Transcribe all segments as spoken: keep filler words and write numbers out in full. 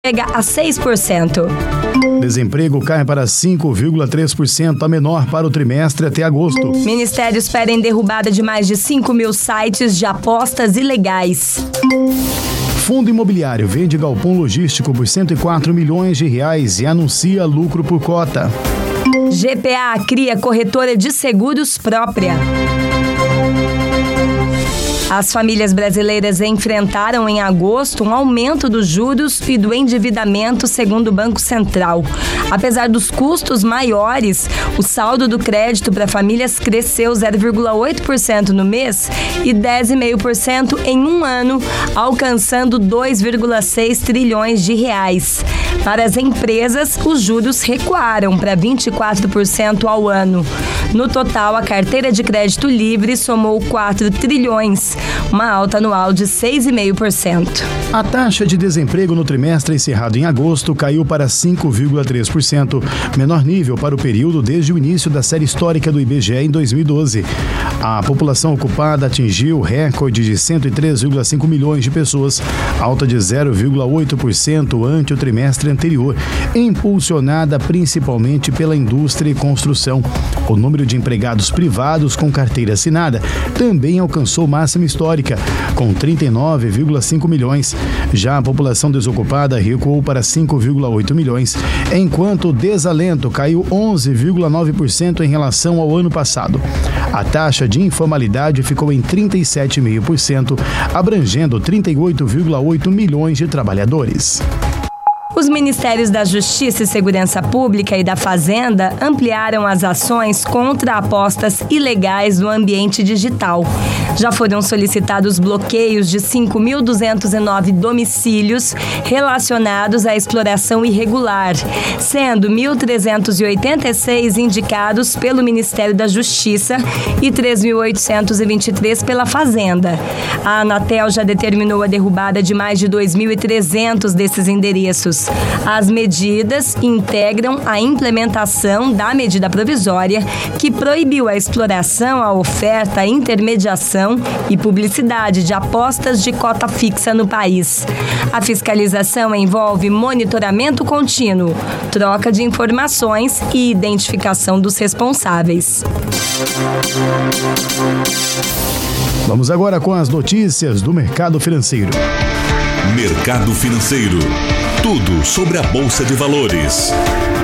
chega a seis por cento. Desemprego cai para cinco vírgula três por cento, a menor para o trimestre até agosto. Ministérios pedem derrubada de mais de cinco mil sites de apostas ilegais. Fundo imobiliário vende galpão logístico por cento e quatro milhões de reais e anuncia lucro por cota. G P A cria corretora de seguros própria. As famílias brasileiras enfrentaram em agosto um aumento dos juros e do endividamento, segundo o Banco Central. Apesar dos custos maiores, o saldo do crédito para famílias cresceu zero vírgula oito por cento no mês e dez vírgula cinco por cento em um ano, alcançando dois vírgula seis trilhões de reais. Para as empresas, os juros recuaram para vinte e quatro por cento ao ano. No total, a carteira de crédito livre somou quatro trilhões, uma alta anual de seis vírgula cinco por cento. A taxa de desemprego no trimestre encerrado em agosto caiu para cinco vírgula três por cento, menor nível para o período desde o início da série histórica do I B G E em dois mil e doze. A população ocupada atingiu o recorde de cento e três vírgula cinco milhões de pessoas, alta de zero vírgula oito por cento ante o trimestre anterior, impulsionada principalmente pela indústria e construção. O número de empregados privados com carteira assinada também alcançou máxima histórica, com trinta e nove vírgula cinco milhões. Já a população desocupada recuou para cinco vírgula oito milhões, enquanto o desalento caiu onze vírgula nove por cento em relação ao ano passado. A taxa de informalidade ficou em trinta e sete vírgula cinco por cento, abrangendo trinta e oito vírgula oito milhões de trabalhadores. Os Ministérios da Justiça e Segurança Pública e da Fazenda ampliaram as ações contra apostas ilegais no ambiente digital. Já foram solicitados bloqueios de cinco mil duzentos e nove domicílios relacionados à exploração irregular, sendo mil trezentos e oitenta e seis indicados pelo Ministério da Justiça e três mil oitocentos e vinte e três pela Fazenda. A Anatel já determinou a derrubada de mais de dois mil e trezentos desses endereços. As medidas integram a implementação da medida provisória que proibiu a exploração, a oferta, a intermediação e publicidade de apostas de cota fixa no país. A fiscalização envolve monitoramento contínuo, troca de informações e identificação dos responsáveis. Vamos agora com as notícias do mercado financeiro. Mercado Financeiro. Tudo sobre a Bolsa de Valores.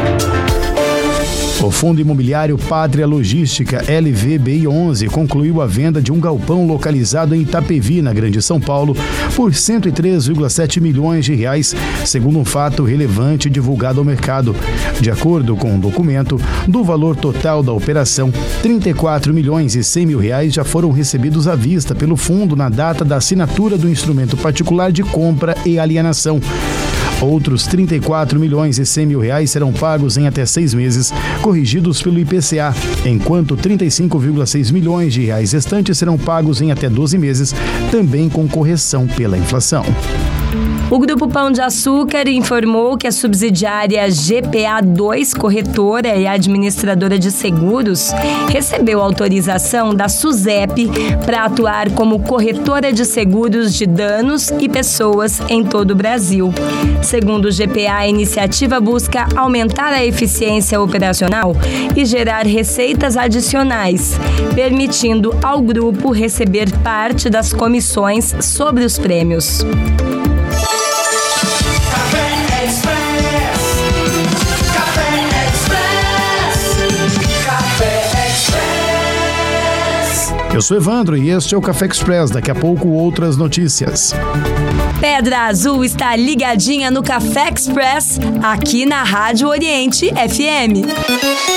O Fundo Imobiliário Pátria Logística L V B I onze concluiu a venda de um galpão localizado em Itapevi, na Grande São Paulo, por cento e três vírgula sete milhões de reais, segundo um fato relevante divulgado ao mercado. De acordo com o documento, do valor total da operação, trinta e quatro milhões e cem mil reais já foram recebidos à vista pelo fundo na data da assinatura do instrumento particular de compra e alienação. Outros trinta e quatro milhões e cem mil reais serão pagos em até seis meses, corrigidos pelo I P C A, enquanto trinta e cinco vírgula seis milhões de reais restantes serão pagos em até doze meses, também com correção pela inflação. O Grupo Pão de Açúcar informou que a subsidiária G P A dois, corretora e administradora de seguros, recebeu autorização da SUSEP para atuar como corretora de seguros de danos e pessoas em todo o Brasil. Segundo o G P A, a iniciativa busca aumentar a eficiência operacional e gerar receitas adicionais, permitindo ao grupo receber parte das comissões sobre os prêmios. Eu sou Evandro e este é o Café Express. Daqui a pouco, outras notícias. Pedra Azul está ligadinha no Café Express, aqui na Rádio Oriente F M.